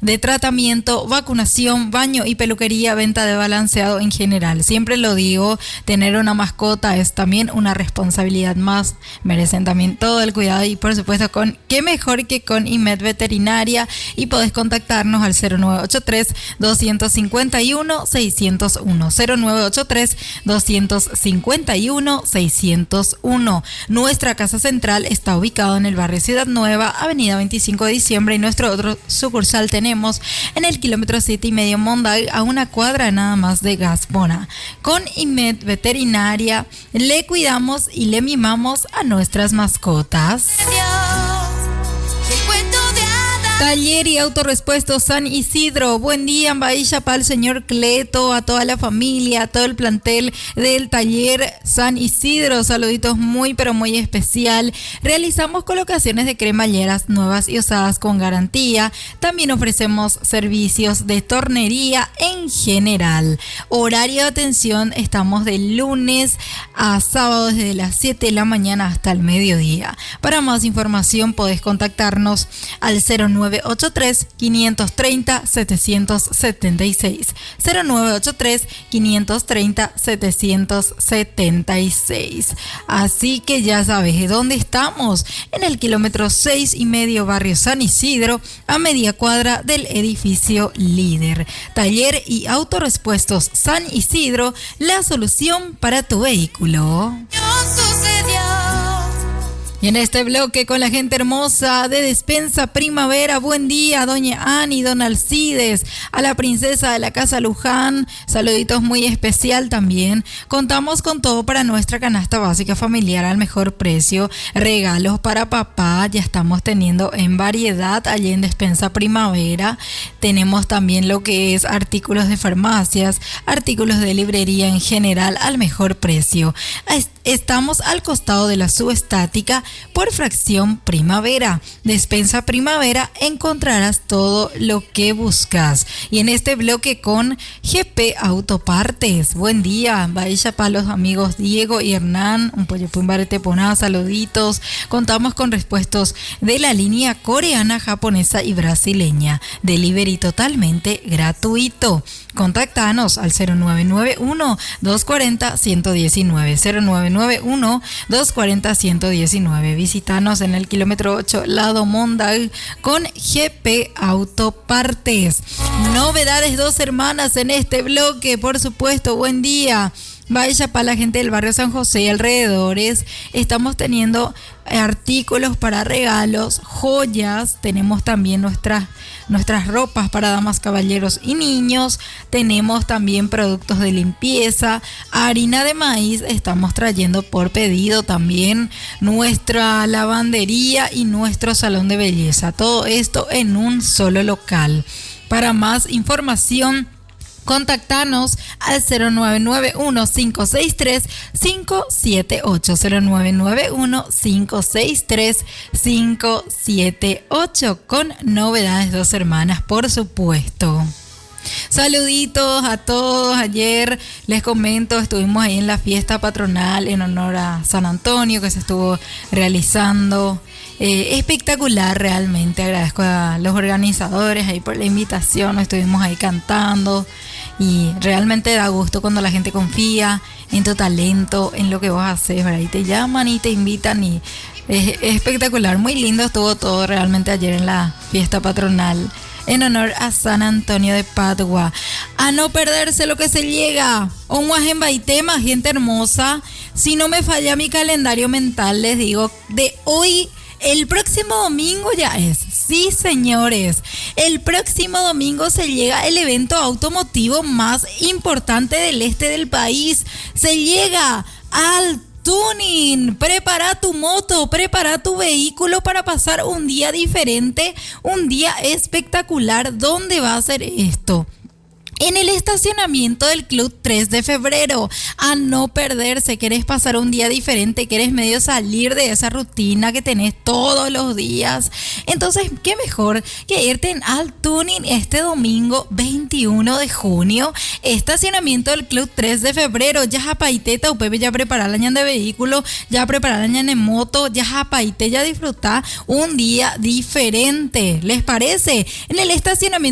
de tratamiento, vacunación, baño y peluquería, venta de balanceado en general. Siempre lo digo, tener una mascota es también una responsabilidad más. Merecen también todo el cuidado y por supuesto qué mejor que con IMED Veterinaria, y podés contactarnos al 0983-251-601. 0983-251-601. Nuestra casa central está ubicada en el barrio Ciudad Nueva, avenida 25 de diciembre, y nuestro otro sucursal tenemos en el kilómetro 7,5 Monday, a una cuadra nada más de Gaspona. Con IMED Veterinaria le cuidamos y le mimamos a nuestras mascotas. Taller y Autorepuestos San Isidro. Buen día, Bahía para el señor Cleto, a toda la familia, a todo el plantel del Taller San Isidro. Saluditos muy pero muy especial. Realizamos colocaciones de cremalleras nuevas y usadas con garantía. También ofrecemos servicios de tornería en general. Horario de atención, estamos de lunes a sábado desde las 7 de la mañana hasta el mediodía. Para más información podés contactarnos al 0983-530-776. 0983-530-776. Así que ya sabes de dónde estamos, en el kilómetro 6,5 barrio San Isidro, a media cuadra del edificio Líder. Taller y Autorepuestos San Isidro, la solución para tu vehículo. Y en este bloque con la gente hermosa de Despensa Primavera, buen día, doña Ani, don Alcides, a la princesa de la casa Luján, saluditos muy especial también. Contamos con todo para nuestra canasta básica familiar al mejor precio, regalos para papá, ya estamos teniendo en variedad allí en Despensa Primavera. Tenemos también lo que es artículos de farmacias, artículos de librería en general al mejor precio. Estamos al costado de la subestática por fracción Primavera. Despensa Primavera, encontrarás todo lo que buscas. Y en este bloque con GP Autopartes. Buen día, vaya para los amigos Diego y Hernán, un pollo pumbarete poná, saluditos. Contamos con repuestos de la línea coreana, japonesa y brasileña. Delivery totalmente gratuito. Contáctanos al 0991-240-119. 0991-240-119. Visítanos en el kilómetro 8, lado Monday, con GP Autopartes. Novedades Dos Hermanas en este bloque, por supuesto. Buen día. Vaya para la gente del barrio San José y alrededores. Estamos teniendo artículos para regalos, joyas. Tenemos también nuestras ropas para damas, caballeros y niños. Tenemos también productos de limpieza, harina de maíz. Estamos trayendo por pedido también nuestra lavandería y nuestro salón de belleza. Todo esto en un solo local. Para más información, contactanos al 0991-563-578. 0991-563-578. Con Novedades Dos Hermanas, por supuesto. Saluditos a todos. Ayer les comento, estuvimos ahí en la fiesta patronal en honor a San Antonio que se estuvo realizando. Espectacular, realmente. Agradezco a los organizadores ahí por la invitación. Estuvimos ahí cantando y realmente da gusto cuando la gente confía en tu talento, en lo que vos haces, ¿verdad? Y te llaman y te invitan y es espectacular. Muy lindo estuvo todo realmente ayer en la fiesta patronal en honor a San Antonio de Padua. A no perderse lo que se llega. Onguajen Baitema, gente hermosa. Si no me falla mi calendario mental, les digo, de hoy, el próximo domingo ya es. Sí, señores. El próximo domingo se llega el evento automotivo más importante del este del país. Se llega al Tuning. Prepara tu moto, prepara tu vehículo para pasar un día diferente, un día espectacular. ¿Dónde va a ser esto? En el estacionamiento del Club 3 de febrero. A no perderse. ¿Querés pasar un día diferente? ¿Querés medio salir de esa rutina que tenés todos los días? Entonces, ¿qué mejor que irte al Tuning este domingo 21 de junio? Estacionamiento del Club 3 de febrero. Ya japaiteta, upepe, ya preparar la ñan de vehículo, ya preparar la ñan de moto, ya japaite, ya disfrutar un día diferente. ¿Les parece? En el estacionamiento